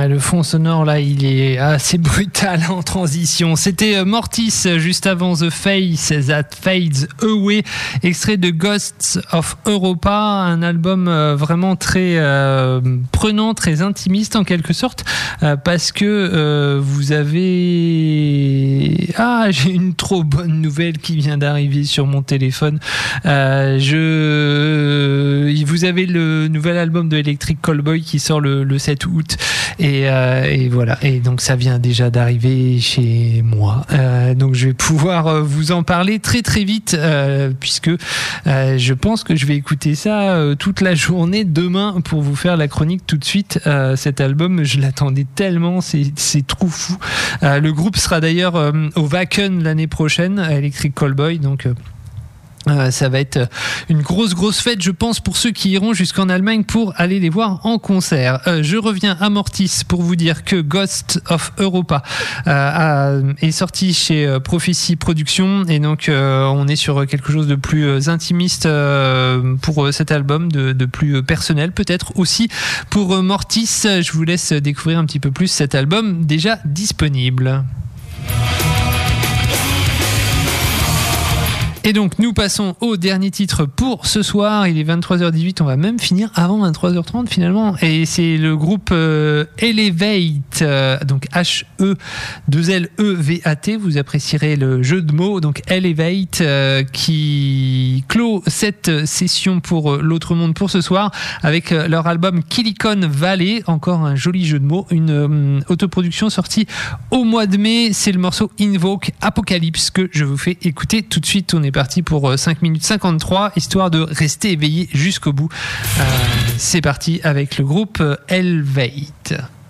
Ouais, le fond sonore là, il est assez brutal en transition. C'était Mortis juste avant The Face That Fades Away, extrait de Ghosts of Europa, un album vraiment très prenant, très intimiste en quelque sorte, parce que vous avez... Ah, j'ai une trop bonne nouvelle qui vient d'arriver sur mon téléphone. Vous avez le nouvel album de Electric Callboy qui sort le 7 août et voilà, et donc ça vient déjà d'arriver chez moi, donc je vais pouvoir vous en parler très très vite, puisque je pense que je vais écouter ça toute la journée demain pour vous faire la chronique tout de suite. Cet album, je l'attendais tellement, c'est trop fou. Le groupe sera d'ailleurs au Wacken l'année prochaine, Electric Callboy, donc ça va être une grosse fête, je pense, pour ceux qui iront jusqu'en Allemagne pour aller les voir en concert. Je reviens à Mortis pour vous dire que Ghost of Europa est sorti chez Prophecy Productions, et donc on est sur quelque chose de plus intimiste pour cet album, de plus personnel peut-être aussi pour Mortis. Je vous laisse découvrir un petit peu plus cet album déjà disponible. Et donc nous passons au dernier titre pour ce soir. Il est 23h18, on va même finir avant 23h30 finalement, et c'est le groupe Elevate, donc H-E-2-L-E-V-A-T, vous apprécierez le jeu de mots, donc Elevate, qui clôt cette session pour l'autre monde pour ce soir avec leur album Kilikon Valley, encore un joli jeu de mots, une autoproduction sortie au mois de mai. C'est le morceau Invoke Apocalypse que je vous fais écouter tout de suite. On est parti pour 5 minutes 53, histoire de rester éveillé jusqu'au bout. C'est parti avec le groupe Elevate.